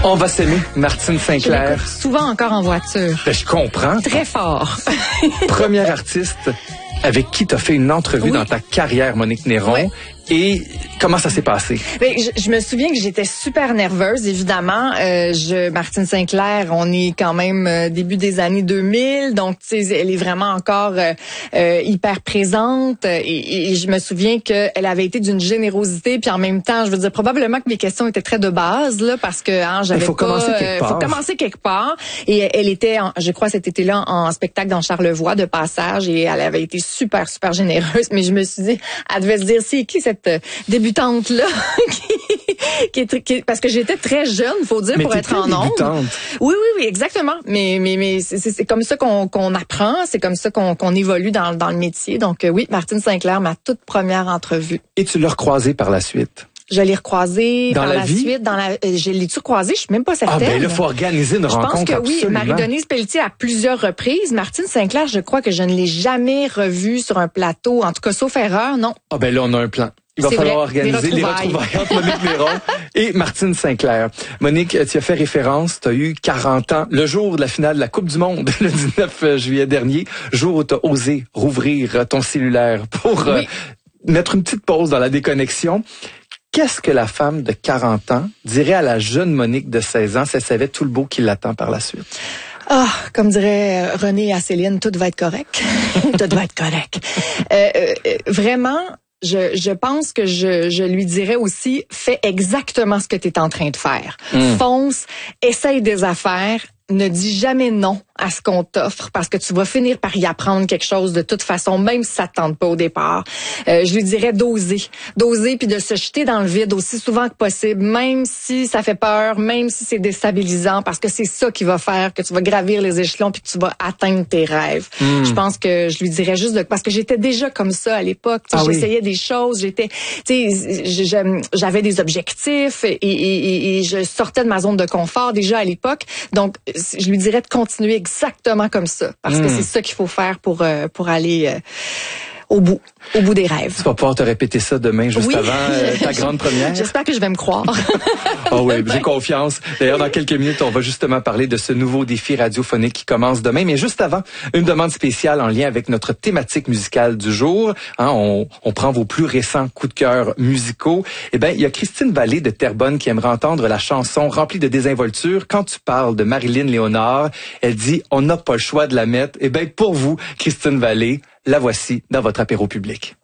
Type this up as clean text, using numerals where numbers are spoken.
On va s'aimer, Martine St-Clair. Je l'écoute souvent encore en voiture. Ben, je comprends. Très fort. Première artiste avec qui tu as fait une entrevue dans ta carrière, Monique Néron. Oui. Et comment ça s'est passé? Ben, je me souviens que j'étais super nerveuse, évidemment. Martine St-Clair, on est quand même début des années 2000, donc tu sais, elle est vraiment encore hyper présente. Et je me souviens qu'elle avait été d'une générosité, puis en même temps, je veux dire probablement que mes questions étaient très de base là, parce que j'avais faut commencer quelque part. Faut commencer quelque part. Et elle était, je crois, cet été-là en spectacle dans Charlevoix de passage, et elle avait été super généreuse. Mais je me suis dit, elle devait se dire, c'est qui cette débutante là qui parce que j'étais très jeune, faut dire, pour être en ondes. Oui, exactement. Mais c'est comme ça qu'on apprend, c'est comme ça qu'on évolue dans le métier. Donc oui, Martine St-Clair, ma toute première entrevue. Et tu l'as recroisée par la suite? Je l'ai recroisée dans par la vie? Suite. Je l'ai-tu croisée? Je suis même pas certaine. Ah ben là, faut organiser une rencontre. Je pense que absolument. oui. Marie-Denise Pelletier à plusieurs reprises. Martine St-Clair, je crois que je ne l'ai jamais revue sur un plateau. En tout cas, sauf erreur, non. Ah ben là, on a un plan. Il va falloir organiser les retrouvailles entre Monique Néron et Martine St-Clair. Monique, tu as fait référence, tu as eu 40 ans, le jour de la finale de la Coupe du Monde, le 19 juillet dernier, jour où tu as osé rouvrir ton cellulaire pour mettre une petite pause dans la déconnexion. Qu'est-ce que la femme de 40 ans dirait à la jeune Monique de 16 ans si elle savait tout le beau qui l'attend par la suite? Ah, comme dirait René à Céline, tout va être correct. Tout va être correct. Vraiment, je pense que je lui dirais aussi, fais exactement ce que tu es en train de faire. Fonce, essaye des affaires, ne dis jamais non à ce qu'on t'offre, parce que tu vas finir par y apprendre quelque chose de toute façon, même si ça te tente pas au départ. Je lui dirais d'oser puis de se jeter dans le vide aussi souvent que possible, même si ça fait peur, même si c'est déstabilisant, parce que c'est ça qui va faire que tu vas gravir les échelons puis que tu vas atteindre tes rêves. Je pense que je lui dirais juste parce que j'étais déjà comme ça à l'époque. J'essayais des choses, j'avais des objectifs et je sortais de ma zone de confort déjà à l'époque. Donc je lui dirais de continuer exactement comme ça, parce que c'est ça qu'il faut faire pour aller au bout des rêves. Tu vas pouvoir te répéter ça demain, juste avant ta grande première. J'espère que je vais me croire. Oh oui, j'ai confiance. D'ailleurs, dans quelques minutes, on va justement parler de ce nouveau défi radiophonique qui commence demain. Mais juste avant, une demande spéciale en lien avec notre thématique musicale du jour. On prend vos plus récents coups de cœur musicaux. Eh bien, il y a Christine Vallée de Terrebonne qui aimerait entendre la chanson remplie de désinvolture. Quand tu parles de Marilyn Léonard, elle dit « On n'a pas le choix de la mettre ». Eh bien, pour vous, Christine Vallée, la voici dans votre apéro public.